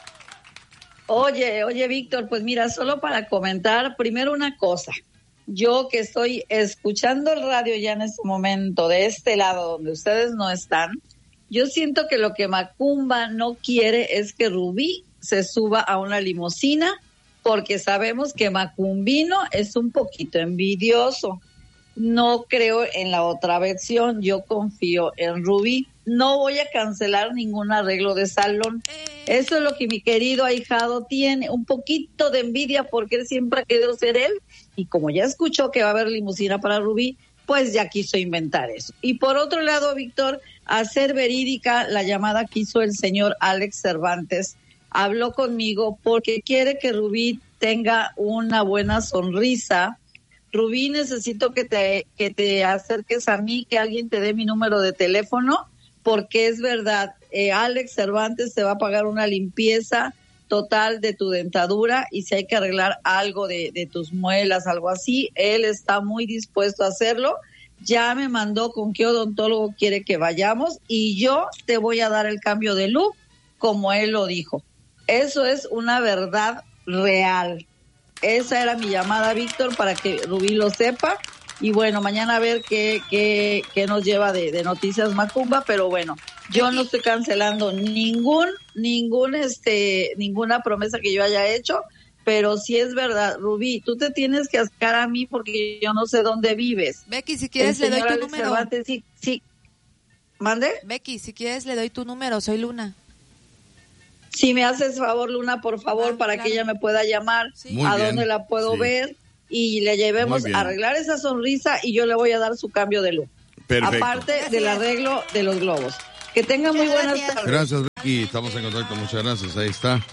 Oye, oye, Víctor, pues mira, solo para comentar, primero una cosa. Yo que estoy escuchando el radio ya en este momento, de este lado donde ustedes no están, yo siento que lo que Macumba no quiere es que Rubí se suba a una limusina, porque sabemos que Macumbino es un poquito envidioso. No creo en la otra versión, yo confío en Rubí. No voy a cancelar ningún arreglo de salón. Eso es lo que mi querido ahijado tiene, un poquito de envidia porque él siempre ha querido ser él. Y como ya escuchó que va a haber limusina para Rubí, pues ya quiso inventar eso. Y por otro lado, Víctor, a ser verídica la llamada que hizo el señor Alex Cervantes, habló conmigo porque quiere que Rubí tenga una buena sonrisa. Rubí, necesito que te, que te acerques a mí, que alguien te dé mi número de teléfono, porque es verdad, eh, Alex Cervantes te va a pagar una limpieza total de tu dentadura y si hay que arreglar algo de, de tus muelas, algo así, él está muy dispuesto a hacerlo. Ya me mandó con qué odontólogo quiere que vayamos y yo te voy a dar el cambio de look como él lo dijo. Eso es una verdad real. Esa era mi llamada, Víctor, para que Rubí lo sepa. Y bueno, mañana a ver qué, qué, qué nos lleva de, de noticias Macumba, pero bueno, yo no estoy cancelando ningún, ningún, este, ninguna promesa que yo haya hecho, pero si es verdad, Rubí, tú te tienes que acercar a mí porque yo no sé dónde vives. Becky, si quieres El le doy señor tu Alex número. Cervantes, sí, sí. ¿Mande? Becky, si quieres le doy tu número, soy Luna. Si me haces favor, Luna, por favor, ah, para claro. que ella me pueda llamar, sí. a dónde la puedo sí. ver y le llevemos a arreglar esa sonrisa y yo le voy a dar su cambio de look. Perfecto. Aparte gracias. Del arreglo de los globos. Que tenga muy buenas gracias. tardes. Gracias, Becky. Estamos en contacto. Muchas gracias. Ahí está.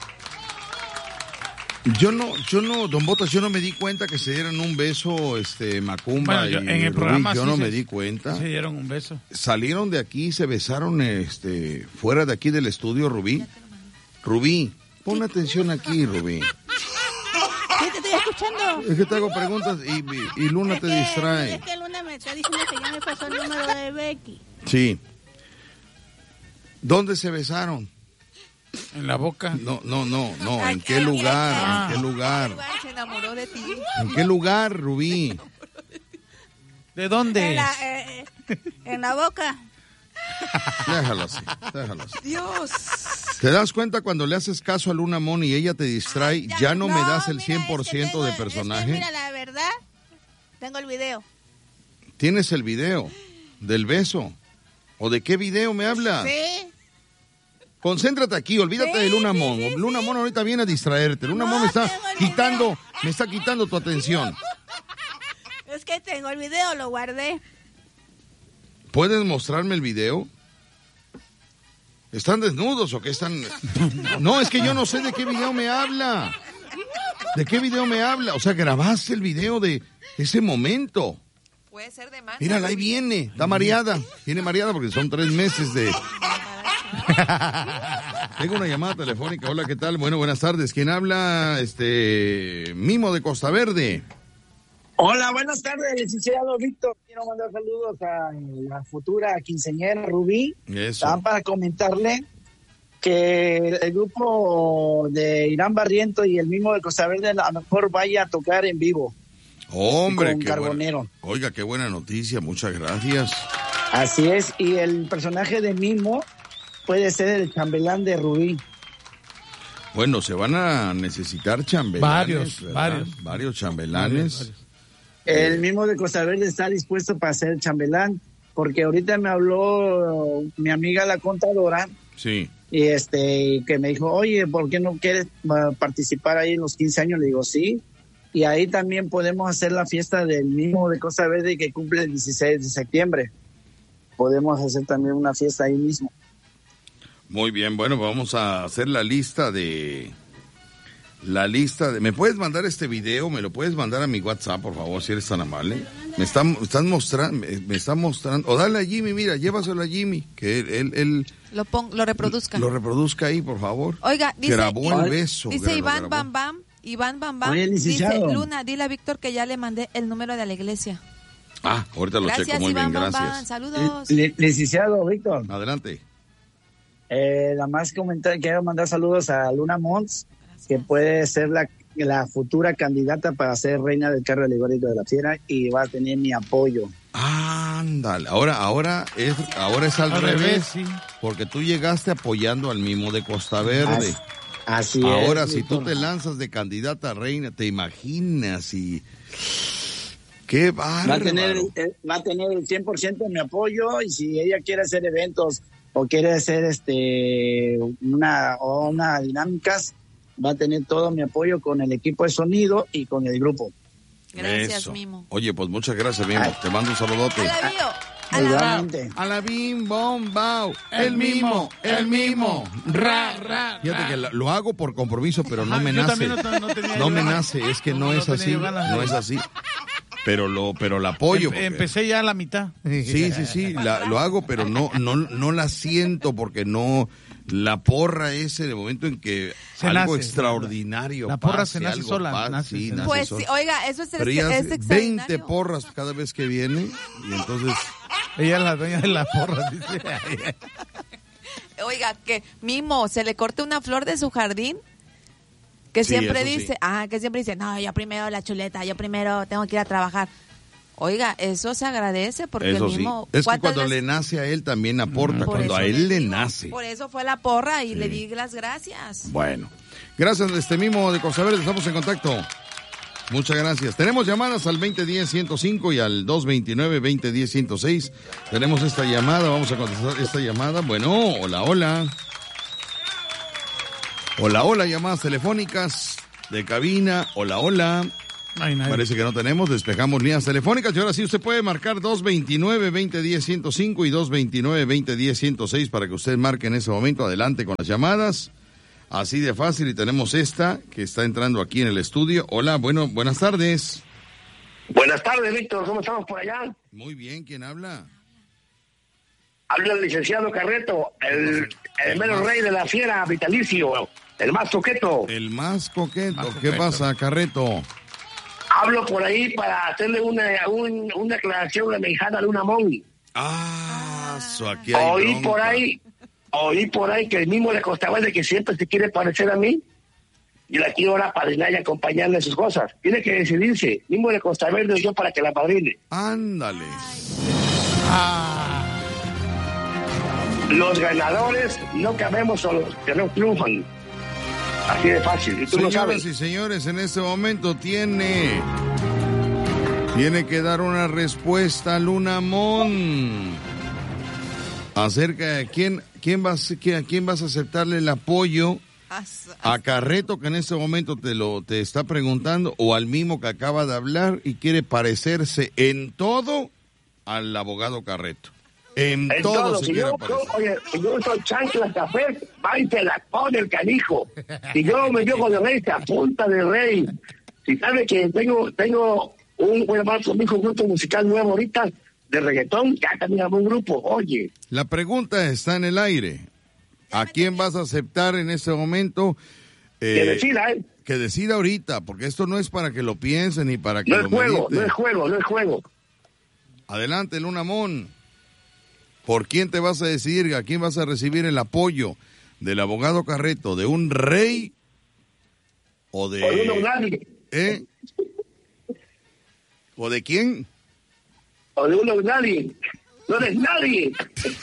Yo no, yo no, don Botas, yo no me di cuenta que se dieron un beso, este, Macumba bueno, yo, y en el Rubí, programa yo sí no se, me di cuenta. Se dieron un beso. Salieron de aquí, se besaron, este, fuera de aquí del estudio, Rubí. Rubí, pon atención aquí, Rubí. Sí, te estoy escuchando. Es que te hago preguntas y, y, y Luna es te que, distrae. Es que Luna me está diciendo que ya me pasó el número de Becky. Sí. ¿Dónde se besaron? En la boca. No, no, no, no. ¿En qué lugar? Ah. ¿En qué lugar? Se enamoró de ti. ¿En qué lugar, Rubí? ¿De dónde? En la, eh, en la boca. Déjalo así, déjalo así. Dios. ¿Te das cuenta cuando le haces caso a Luna Mon y ella te distrae, ya, ya no, no me das el mira, cien por ciento es tengo, de personaje? Es que mira, la verdad, tengo el video. ¿Tienes el video del beso? ¿O de qué video me hablas? Sí. Concéntrate aquí, olvídate sí, de Luna Mon. Sí, sí, Luna Mon ahorita viene a distraerte. Luna no, Mon me está quitando, video. me está quitando tu atención. Es que tengo el video, lo guardé. ¿Puedes mostrarme el video? ¿Están desnudos o qué están? No, es que yo no sé de qué video me habla. ¿De qué video me habla? O sea, grabaste el video de ese momento. Puede ser de más. Mírala, ahí viene, está mareada. Viene mareada porque son tres meses de... Tengo una llamada telefónica. Hola, ¿qué tal? Bueno, buenas tardes. ¿Quién habla? Este, Mimo de Costa Verde. Hola, buenas tardes, licenciado Víctor. Quiero mandar saludos a la futura quinceañera Rubí. Eso. Están para comentarle que el grupo de Irán Barriento y el Mimo de Costa Verde a lo mejor vaya a tocar en vivo. Hombre, con qué Carbonero. Buena. Oiga, qué buena noticia, muchas gracias. Así es, y el personaje de Mimo puede ser el chambelán de Rubí. Bueno, se van a necesitar chambelanes. Varios, ¿verdad? varios. Varios chambelanes. Varios, varios. El Mimo de Costa Verde está dispuesto para ser chambelán, porque ahorita me habló mi amiga la contadora. Sí. Y este, que me dijo, oye, ¿por qué no quieres participar ahí en los quince años? Le digo, sí. Y ahí también podemos hacer la fiesta del Mimo de Costa Verde que cumple el dieciséis de septiembre. Podemos hacer también una fiesta ahí mismo. Muy bien, bueno, vamos a hacer la lista de... La lista de... ¿Me puedes mandar este video? ¿Me lo puedes mandar a mi WhatsApp, por favor, si eres tan amable? Me están, están mostrando... Me, me están mostrando... O dale a Jimmy, mira, llévaselo a Jimmy, que él... él, él lo, pon, lo reproduzca. Lo reproduzca ahí, por favor. Oiga, dice... Grabó el beso. Dice Iván Bam Bam, Iván Bam Bam, Oye, dice, Luna, dile a Víctor que ya le mandé el número de la iglesia. Ah, ahorita lo gracias, checo, muy Iván bien, Bam gracias. Bam, saludos. Le, licenciado Víctor. Adelante. Eh, nada más comentar, quiero mandar saludos a Luna Mons, gracias. Que puede ser la, la futura candidata para ser reina del carro alegórico de la fiera y va a tener mi apoyo. Ándale, ahora, ahora es, ahora es al, al revés, revés sí. Porque tú llegaste apoyando al Mimo de Costa Verde. Así, así ahora, es, si tú te lanzas de candidata a reina, te imaginas y... ¡Qué bárbaro! Va a tener, va a tener el cien por ciento de mi apoyo y si ella quiere hacer eventos o quiere hacer este una o una dinámicas, va a tener todo mi apoyo con el equipo de sonido y con el grupo. Gracias, Eso. Mimo. Oye, pues muchas gracias, Mimo. Ay. Te mando un saludote. A la, a la bim, bom, bao. El mimo, el mimo. Ra, ra. Fíjate que lo hago por compromiso, pero no me nace. No, no, no me nace, es que no, no es así. No es así. Pero lo, pero la apoyo. Porque... Empecé ya a la mitad. Sí, sí, sí, la, lo hago, pero no, no, no la siento porque no, la porra ese de momento en que se algo nace, extraordinario la porra pase, se nace algo sola. Pase, nace, sí, se nace pues sola. Sí, oiga, eso es, pero es, ella es extraordinario. veinte porras cada vez que viene y entonces... Ella es la dueña de la porra, dice. Oiga, que Mimo, se le corte una flor de su jardín. Que sí, siempre dice, sí. ah, que siempre dice, no, yo primero la chuleta, yo primero tengo que ir a trabajar. Oiga, eso se agradece porque eso el Mimo... Sí. Es que cuando veces... le nace a él también aporta, por cuando a él le nace. Por eso fue la porra y sí. le di las gracias. Bueno, gracias este Mimo de Costa Verde, estamos en contacto. Muchas gracias. Tenemos llamadas al veinte diez ciento cinco y al dos veintinueve veinte diez ciento seis. Tenemos esta llamada, vamos a contestar esta llamada. Bueno, hola, hola. Hola, hola, llamadas telefónicas de cabina. Hola, hola. Ay, Parece que no tenemos, despejamos líneas telefónicas y ahora sí usted puede marcar dos veintinueve, veinte diez, ciento cinco y dos veintinueve, veinte diez, ciento seis para que usted marque en ese momento. Adelante con las llamadas. Así de fácil, y tenemos esta que está entrando aquí en el estudio. Hola, bueno, buenas tardes. Buenas tardes, Víctor, ¿cómo estamos por allá? Muy bien, ¿quién habla? Habla el licenciado Carreto, el, el mero rey de la fiera vitalicio, el más coqueto. El más coqueto, más ¿qué coqueto. pasa, Carreto? Hablo por ahí para hacerle una, un, una aclaración a mi hija Luna Mon. Ah, eso aquí hay Oí bronca. por ahí, oí por ahí que el mismo le costaba de que siempre se quiere parecer a mí. Y la quiero ahora padrinar y acompañarle en sus cosas. Tiene que decidirse. Mismo le costaba verlo yo para que la padrine. Ándale. Ah. Los ganadores no cabemos a los que no triunfan. Así de fácil. Y tú Señoras lo sabes. y señores, en este momento tiene... Tiene que dar una respuesta a Luna Mon acerca de quién, quién vas, a quién vas a aceptarle el apoyo a Carreto, que en este momento te lo te está preguntando, o al mismo que acaba de hablar y quiere parecerse en todo al abogado Carreto. En, En todo, todo. se Si quiere yo, parecer. oye, si yo soy chancla café, va y te la pone el canijo. Si yo me dio con esta punta de rey, si sabe que tengo tengo un, voy a llamar con mi hijo un grupo musical nuevo ahorita, de reggaetón, ya también un grupo, oye. La pregunta está en el aire. ¿A quién vas a aceptar en este momento? Eh, Que decida, ¿eh? Que decida ahorita, porque esto no es para que lo piensen ni para que No lo es juego, mediten. no es juego, no es juego. Adelante, Luna Mon. ¿Por quién te vas a decidir? ¿A quién vas a recibir el apoyo del abogado Carreto? ¿De un rey o de... O de uno nadie. ¿Eh? ¿O de quién? O de uno nadie. No eres nadie.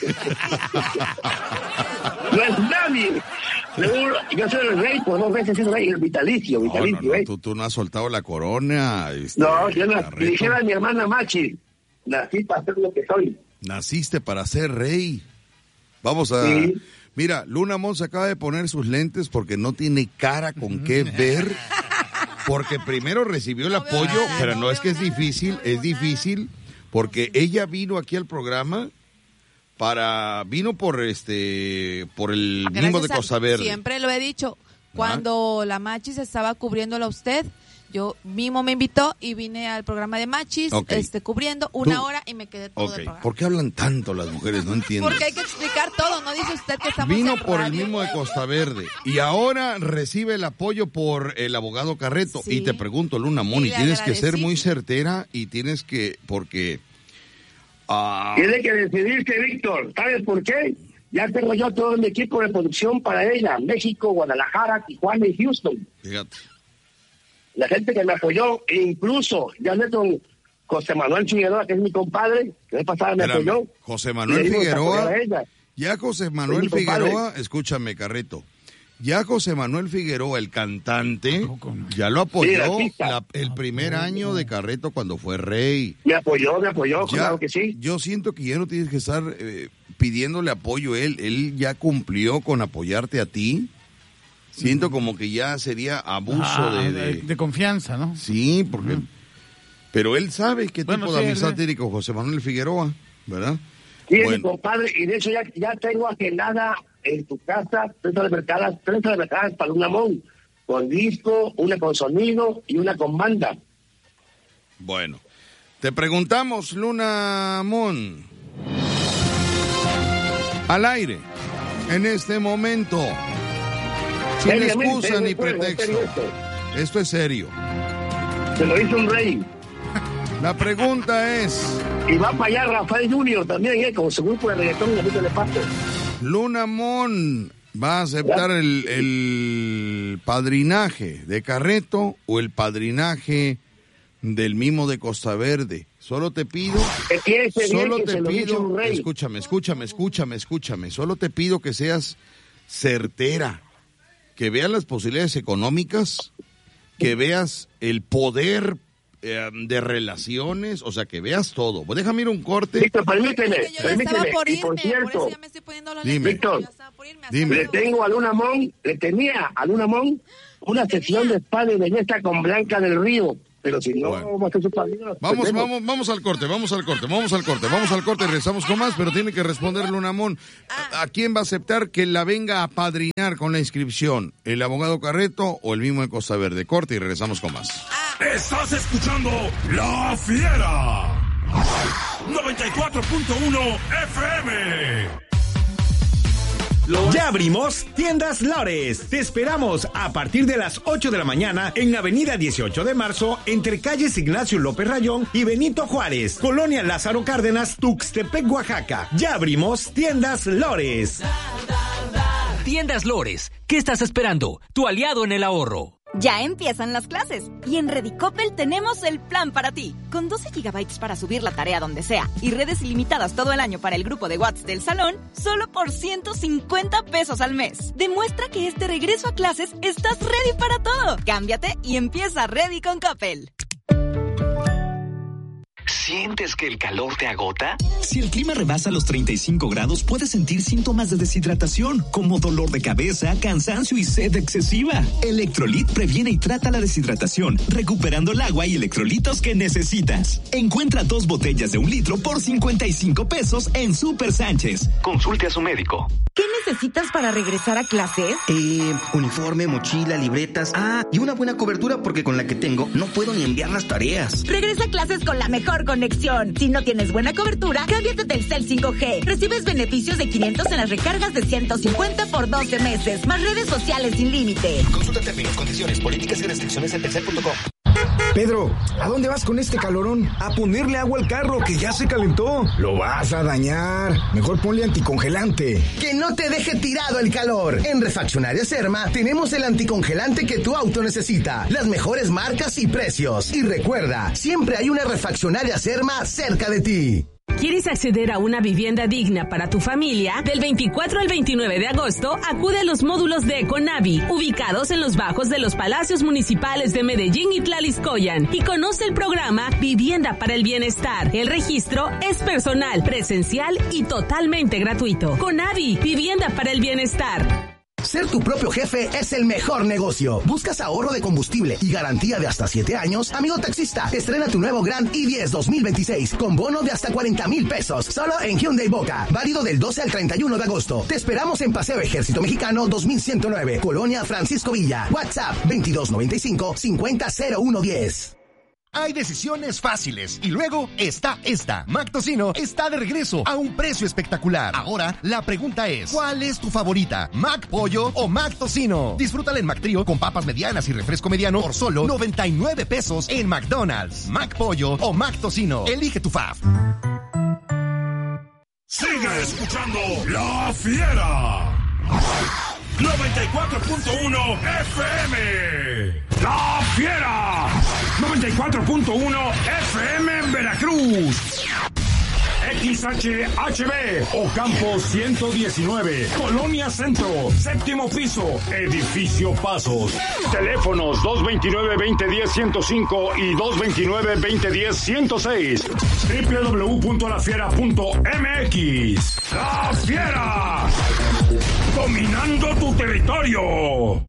No es nadie. Yo soy el rey, por dos veces soy el rey, el vitalicio, vitalicio. No, no, no, ¿eh? tú, tú no has soltado la corona. Este, No, yo no, Carreto. le dijera a mi hermana Machi, nací para ser lo que soy. Naciste para ser rey. Vamos a... Sí. Mira, Luna Mon se acaba de poner sus lentes porque no tiene cara con qué ver. Porque primero recibió el apoyo, pero no es que es difícil, es difícil porque ella vino aquí al programa para... Vino por este... por el mismo de Gracias a- Costa Verde. Siempre lo he dicho, cuando la Machis estaba cubriéndolo a usted, yo mismo me invitó y vine al programa de Machis, Ok. este, cubriendo una Tú- hora y me quedé todo Ok, el programa. ¿por qué hablan tanto las mujeres? No entiendo. Porque hay que explicar todo, no dice usted que estamos Vino en por el radio. mismo de Costa Verde y ahora recibe el apoyo por el abogado Carreto. Sí. Y te pregunto, Luna Mon, Y y le tienes que ser agradecí. muy certera y tienes que, porque... ah, Tiene que decidirse, Víctor. ¿Sabes por qué? Ya tengo yo todo mi equipo de producción para ella. México, Guadalajara, Tijuana y Houston. fíjate. La gente que me apoyó, e incluso ya hablé con José Manuel Figueroa, que es mi compadre, que vez pasada me Espérame, apoyó. José Y Manuel le digo que Figueroa, apoyara a ella. ya José Es Manuel mi compadre. Figueroa, escúchame, Carreto, ya José Manuel Figueroa, el cantante, ya lo Sí, apoyó el artista. la- el primer año de Carreto cuando fue rey. Me apoyó, me apoyó, Ya, claro que sí. Yo siento que ya no tienes que estar eh, pidiéndole apoyo a él. Él ya cumplió con apoyarte a ti. Siento como que ya sería abuso Ah, de, de, de- de confianza, ¿no? Sí, porque... Pero él sabe qué Bueno, tipo de sí, amistad él- tiene con José Manuel Figueroa, ¿verdad? Sí, es mi Bueno, compadre, y de hecho ya, ya tengo agendada en tu casa tres mercadas, tres mercadas para un amón, con disco, una con sonido y una con banda. bueno. Te preguntamos, Luna Mon, al aire, en este momento, sin Seriamente, excusa no ni es juego, pretexto. serio esto. Esto es serio. Se lo hizo un rey. La pregunta es, Y va para allá Rafael Junior también, ¿eh? Con su grupo de reggaetón, la de pasto. Luna Mon, ¿va a aceptar el, el padrinaje de Carreto o el padrinaje del mimo de Costa Verde? Solo te pido, Que piense bien solo que te se lo hizo pido, un rey. escúchame, escúchame, escúchame, escúchame, solo te pido que seas certera, que veas las posibilidades económicas, que veas el poder eh, de relaciones, o sea, que veas todo. Pues déjame ir un corte. Víctor, permíteme, Que yo ya permíteme. estaba por Y irme, por por cierto, eso ya me estoy poniendo los Dime. lentes, Víctor, yo estaba Dime. Le tengo a Luna Mon, le tenía a Luna Mon una sesión de spa y belleza con Blanca del Río. Pero si no, Bueno. vamos a hacer su padrino. Vamos, vamos, vamos al corte, vamos al corte, vamos al corte, vamos al corte, regresamos con más, pero tiene que responder Lunamón. ¿A, ¿A quién va a aceptar que la venga a apadrinar con la inscripción? ¿El abogado Carreto o el mismo de Costa Verde? Corte y regresamos con más. Estás escuchando La Fiera. noventa y cuatro punto uno F M. Ya abrimos Tiendas Lores. Te esperamos a partir de las ocho de la mañana en Avenida dieciocho de marzo, entre calles Ignacio López Rayón y Benito Juárez, Colonia Lázaro Cárdenas, Tuxtepec, Oaxaca. Ya abrimos Tiendas Lores. Tiendas Lores. ¿Qué estás esperando? Tu aliado en el ahorro. Ya empiezan las clases y en Redicopel tenemos el plan para ti. Con doce gigabytes para subir la tarea donde sea y redes ilimitadas todo el año para el grupo de WhatsApp del salón, solo por ciento cincuenta pesos al mes. Demuestra que este regreso a clases estás ready para todo. Cámbiate y empieza Ready con Coppel. ¿Sientes que el calor te agota? Si el clima rebasa los treinta y cinco grados, puedes sentir síntomas de deshidratación, como dolor de cabeza, cansancio y sed excesiva. Electrolit previene y trata la deshidratación, recuperando el agua y electrolitos que necesitas. Encuentra dos botellas de un litro por cincuenta y cinco pesos en Super Sánchez. Consulte a su médico. ¿Qué necesitas para regresar a clases? Eh, uniforme, mochila, libretas. Ah, y una buena cobertura porque con la que tengo no puedo ni enviar las tareas. Regresa a clases con la mejor conexión. Si no tienes buena cobertura, cámbiate del Telcel cinco G. Recibes beneficios de quinientos en las recargas de ciento cincuenta por doce meses, más redes sociales sin límite. Consulta términos, condiciones, políticas y restricciones en telcel punto com. Pedro, ¿a dónde vas con este calorón? A ponerle agua al carro que ya se calentó. Lo vas a dañar. Mejor ponle anticongelante. Que no te deje tirado el calor. En Refaccionaria Serma tenemos el anticongelante que tu auto necesita. Las mejores marcas y precios. Y recuerda, siempre hay una Refaccionaria Serma cerca de ti. ¿Quieres acceder a una vivienda digna para tu familia? Del veinticuatro al veintinueve de agosto, acude a los módulos de Econavi, ubicados en los bajos de los Palacios Municipales de Medellín y Tlaliscoyan, y conoce el programa Vivienda para el Bienestar. El registro es personal, presencial y totalmente gratuito. Conavi, Vivienda para el Bienestar. Ser tu propio jefe es el mejor negocio. ¿Buscas ahorro de combustible y garantía de hasta siete años? Amigo taxista, estrena tu nuevo Grand i diez dos mil veintiséis con bono de hasta cuarenta mil pesos. Solo en Hyundai Boca. Válido del doce al treinta y uno de agosto. Te esperamos en Paseo Ejército Mexicano dos mil ciento nueve, Colonia Francisco Villa. WhatsApp veintidós noventa y cinco cincuenta cero uno diez. Hay decisiones fáciles y luego está esta. Mac Tocino está de regreso a un precio espectacular. Ahora la pregunta es, ¿cuál es tu favorita? ¿Mac Pollo o Mac Tocino? Disfrútala en Mac Trío con papas medianas y refresco mediano por solo noventa y nueve pesos en McDonald's. Mac Pollo o Mac Tocino. Elige tu fave. Sigue escuchando La Fiera. noventa y cuatro punto uno F M. La Fiera. noventa y cuatro punto uno F M en Veracruz. X H H B Ocampo ciento diecinueve, Colonia Centro, séptimo piso, Edificio Pasos. Teléfonos dos veintinueve, veinte diez, ciento cinco y dos veintinueve, veinte diez, ciento seis. doble u doble u doble u punto la fiera punto m x. La Fiera. Dominando tu territorio.